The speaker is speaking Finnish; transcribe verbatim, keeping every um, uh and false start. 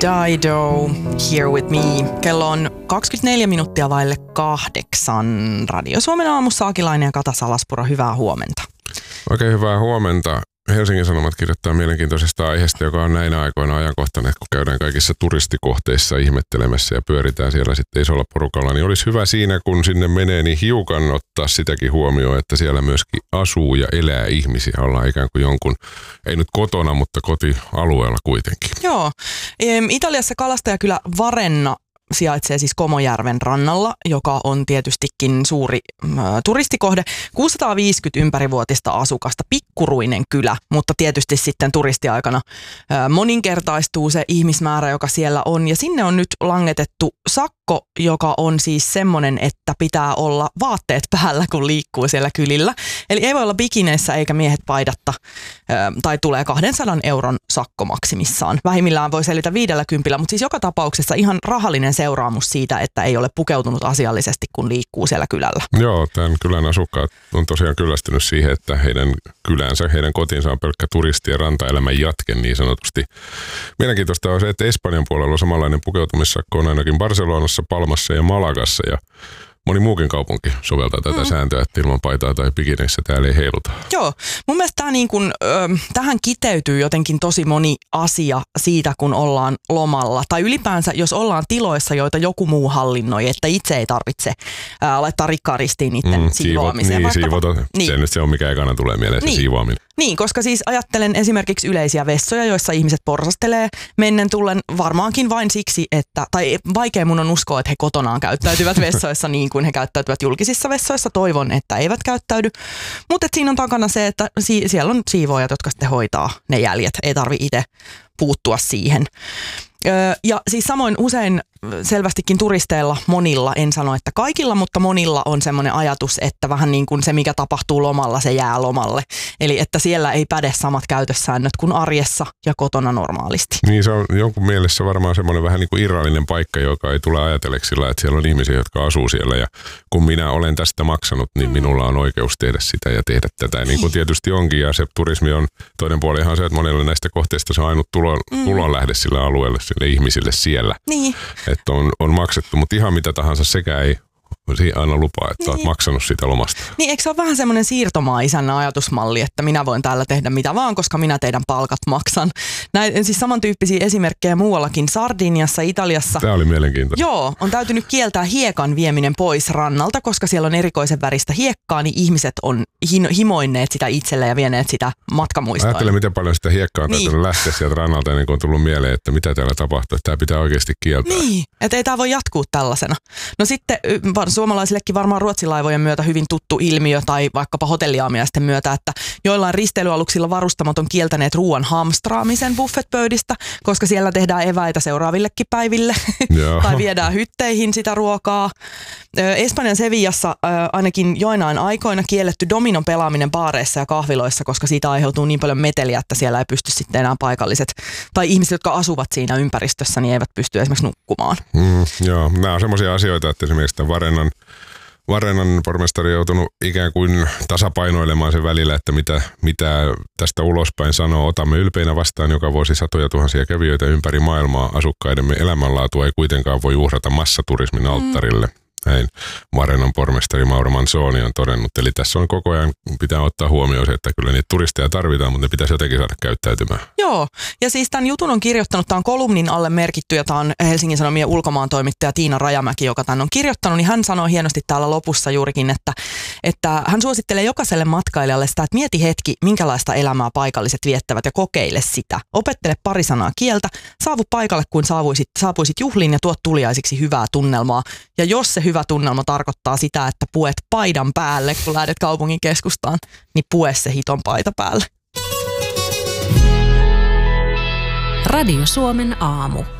Dido, Here With Me. Kello on kaksikymmentäneljä minuuttia vaille kahdeksan. Radio Suomen aamussa Akilainen ja Kata Salaspuro, hyvää huomenta. Oikein hyvää huomenta. Helsingin Sanomat kirjoittaa mielenkiintoisesta aiheesta, joka on näinä aikoina ajankohtainen, kun käydään kaikissa turistikohteissa ihmettelemässä ja pyöritään siellä sitten isolla porukalla, niin olisi hyvä siinä, kun sinne menee, niin hiukan ottaa sitäkin huomioon, että siellä myöskin asuu ja elää ihmisiä, ollaan ikään kuin jonkun, ei nyt kotona, mutta kotialueella kuitenkin. Joo, Italiassa kalastajakylä Varenna sijaitsee siis Komojärven rannalla, joka on tietystikin suuri äh, turistikohde. kuusisataaviisikymmentä ympärivuotista asukasta, pikkuruinen kylä, mutta tietysti sitten turistiaikana äh, moninkertaistuu se ihmismäärä, joka siellä on. Ja sinne on nyt langetettu sakko, joka on siis semmoinen, että pitää olla vaatteet päällä, kun liikkuu siellä kylillä. Eli ei voi olla bikineissä eikä miehet paidatta, äh, tai tulee kahdensadan euron sakko maksimissaan. Vähimmillään voi selvitä viidellä kympillä, mutta siis joka tapauksessa ihan rahallinen seuraamus siitä, että ei ole pukeutunut asiallisesti, kun liikkuu siellä kylällä. Joo, tämän kylän asukkaat on tosiaan kyllästynyt siihen, että heidän kylänsä, heidän kotinsa on pelkkä turisti- ja rantaelämän jatke niin sanotusti. Mielenkiintoista on se, että Espanjan puolella on samanlainen pukeutumissakko on ainakin Barcelonassa, Palmassa ja Malagassa ja moni muukin kaupunki soveltaa tätä mm. sääntöä, että ilman paitaa tai bikineissä täällä ei heiluta. Joo, mun mielestä tämä niin kun, ö, tähän kiteytyy jotenkin tosi moni asia siitä, kun ollaan lomalla. Tai ylipäänsä, jos ollaan tiloissa, joita joku muu hallinnoi, että itse ei tarvitse ää, laittaa rikkaan ristiin niiden mm, siivoamiseen. Niin, siivota. Niin. Se nyt se on, mikä ekana tulee mieleen, se niin. siivoaminen. Niin, koska siis ajattelen esimerkiksi yleisiä vessoja, joissa ihmiset porsastelee mennen tullen varmaankin vain siksi, että, tai vaikea mun on uskoa, että he kotonaan käyttäytyvät vessoissa niin kuin he käyttäytyvät julkisissa vessoissa. Toivon, että eivät käyttäydy. Mutta siinä on takana se, että si- siellä on siivoojat, jotka sitten hoitaa ne jäljet. Ei tarvitse itse puuttua siihen. Öö, ja siis samoin usein selvästikin turisteilla, monilla, en sano, että kaikilla, mutta monilla on semmoinen ajatus, että vähän niin kuin se, mikä tapahtuu lomalla, se jää lomalle. Eli että siellä ei päde samat käytössäännöt kuin arjessa ja kotona normaalisti. Niin, se on jonkun mielessä varmaan semmoinen vähän niin kuin irrallinen paikka, joka ei tule ajatelleeksi sillä, että siellä on ihmisiä, jotka asuu siellä ja kun minä olen tästä maksanut, niin minulla on oikeus tehdä sitä ja tehdä tätä. Ja niin kuin tietysti onkin ja se turismi on toinen puoli ihan se, että monella näistä kohteista se on ainut tulon, mm. tulonlähde sille alueelle, sille ihmisille siellä. Niin. Että on, on maksettu, mutta ihan mitä tahansa sekä ei aina lupaa, että niin. Olet maksanut sitä lomasta. Niin, eikö se ole vähän semmoinen siirtomaa-isännän ajatusmalli, että minä voin täällä tehdä mitä vaan, koska minä teidän palkat maksan. Näin, siis samantyyppisiä esimerkkejä muuallakin. Sardiniassa, Italiassa. Tämä oli mielenkiintoista. Joo, on täytynyt kieltää hiekan vieminen pois rannalta, koska siellä on erikoisen väristä hiekkaa, niin ihmiset on himoinneet sitä itselle ja vieneet sitä matkamuistoa. Ajattele, miten paljon sitä hiekkaa on täytynyt niin. lähteä sieltä rannalta ennen kuin on tullut mieleen, että mitä täällä tapahtuu, että tämä pitää oikeasti kieltää. Niin, että ei tämä voi jatkuu tällaisena. No sitten suomalaisillekin varmaan ruotsilaivojen myötä hyvin tuttu ilmiö tai vaikkapa hotelliaamiaisten myötä, että joillain risteilyaluksilla varustamot on kieltäneet ruoan hamstraamisen buffetpöydistä, koska siellä tehdään eväitä seuraavillekin päiville tai viedään hytteihin sitä ruokaa. Espanjan Sevillassa ainakin joinain aikoina kielletty dominon pelaaminen baareissa ja kahviloissa, koska siitä aiheutuu niin paljon meteliä, että siellä ei pysty sitten enää paikalliset tai ihmiset, jotka asuvat siinä ympäristössä, niin eivät pysty esimerkiksi nukkumaan. Mm, joo, nämä on semmoisia asioita, että esimerkiksi tämän Varennan Varennan pormestari on joutunut ikään kuin tasapainoilemaan sen välillä, että mitä, mitä tästä ulospäin sanoo. Otamme ylpeinä vastaan joka vuosi satoja tuhansia kävijöitä ympäri maailmaa. Asukkaidemme elämänlaatua ei kuitenkaan voi uhrata massaturismin alttarille. Näin Varennan pormestari Mauro Manzoni on todennut. Eli tässä on koko ajan pitää ottaa huomioon se, että kyllä niitä turisteja tarvitaan, mutta ne pitäisi jotenkin saada käyttäytymään. Joo, ja siis tämän jutun on kirjoittanut, tämä on kolumnin alle merkitty, ja tämä on Helsingin Sanomien ulkomaan toimittaja Tiina Rajamäki, joka tämän on kirjoittanut, niin hän sanoo hienosti täällä lopussa juurikin, että, että hän suosittelee jokaiselle matkailijalle sitä, että mieti hetki, minkälaista elämää paikalliset viettävät ja kokeile sitä. Opettele pari sanaa kieltä, saavu paikalle, kun saavuisit, saapuisit juhliin ja tuot tuliaisiksi hyvää tunnelmaa. Ja jos se hyvä tunnelma tarkoittaa sitä, että puet paidan päälle, kun lähdet kaupungin keskustaan, niin pue se hiton paita päälle. Radio Suomen aamu.